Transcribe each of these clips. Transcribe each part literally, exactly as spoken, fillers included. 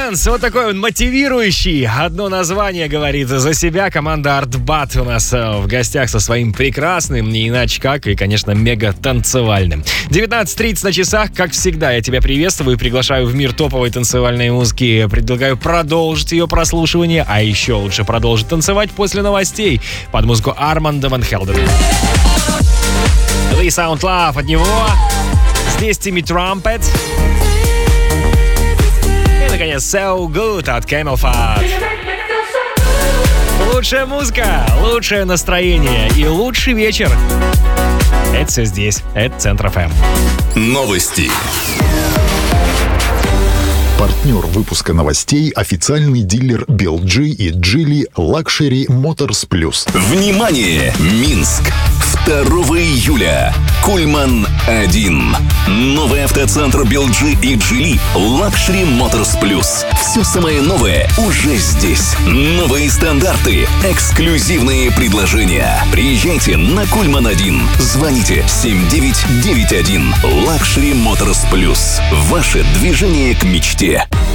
Dance. Вот такой он мотивирующий. Одно название говорит за себя. Команда Артбат у нас в гостях со своим прекрасным, не иначе как, и, конечно, мега танцевальным. девятнадцать тридцать на часах. Как всегда, я тебя приветствую и приглашаю в мир топовой танцевальной музыки. Предлагаю продолжить ее прослушивание, а еще лучше продолжить танцевать после новостей под музыку Арманда Ван Хелдена. The Sound Love от него. Здесь Timmy Trumpet. И, наконец, So Good от Camel Fat. Лучшая музыка, лучшее настроение и лучший вечер. Это все здесь. Это Центр эф эм. Новости. Партнер выпуска новостей — официальный дилер би эл джи и Geely Luxury Motors Plus. Внимание! Минск! второго июля. Кульман один. Новый автоцентр би эл джи и Geely Luxury Motors Plus. Все самое новое уже здесь. Новые стандарты, эксклюзивные предложения. Приезжайте на Кульман один. Звоните семь девять девять один. Luxury Motors Plus. Ваше движение к мечте.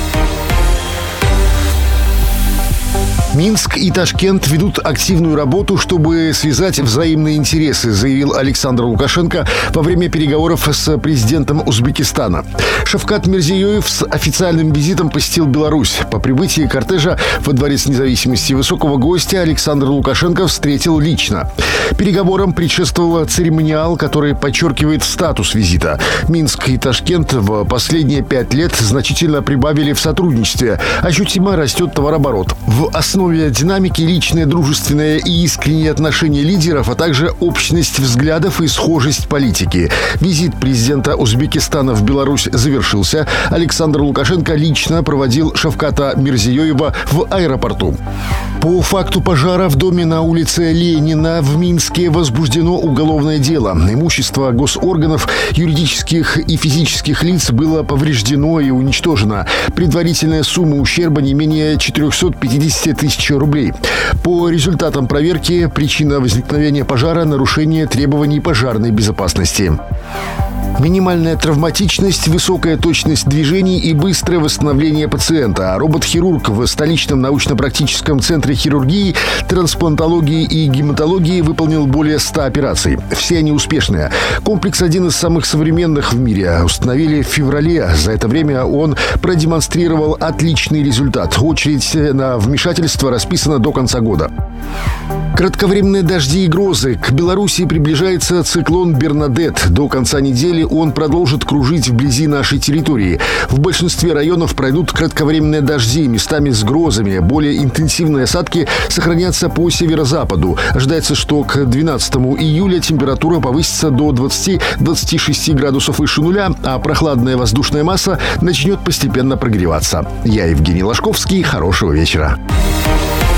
Минск и Ташкент ведут активную работу, чтобы связать взаимные интересы, заявил Александр Лукашенко во время переговоров с президентом Узбекистана. Шавкат Мирзиёев с официальным визитом посетил Беларусь. По прибытии кортежа во Дворец независимости высокого гостя Александр Лукашенко встретил лично. Переговорам предшествовал церемониал, который подчеркивает статус визита. Минск и Ташкент в последние пять лет значительно прибавили в сотрудничестве. Ощутимо растет товарооборот. В основе В основе динамики личное, дружественное и искреннее отношение лидеров, а также общность взглядов и схожесть политики. Визит президента Узбекистана в Беларусь завершился. Александр Лукашенко лично проводил Шавката Мирзиёева в аэропорту. По факту пожара в доме на улице Ленина в Минске возбуждено уголовное дело. Имущество госорганов, юридических и физических лиц было повреждено и уничтожено. Предварительная сумма ущерба не менее четыреста пятьдесят тысяч рублей. По результатам проверки причина возникновения пожара — нарушение требований пожарной безопасности. Минимальная травматичность, высокая точность движений и быстрое восстановление пациента. Робот-хирург в столичном научно-практическом центре хирургии, трансплантологии и гематологии выполнил более ста операций. Все они успешные. Комплекс один из самых современных в мире. Установили в феврале. За это время он продемонстрировал отличный результат. Очередь на вмешательство расписана до конца года. Кратковременные дожди и грозы. К Беларуси приближается циклон Бернадетт. До конца недели он продолжит кружить вблизи нашей территории. В большинстве районов пройдут кратковременные дожди, местами с грозами. Более интенсивные осадки сохранятся по северо-западу. Ожидается, что к двенадцатому июля температура повысится до двадцати-двадцати шести градусов выше нуля, а прохладная воздушная масса начнет постепенно прогреваться. Я Евгений Ложковский. Хорошего вечера.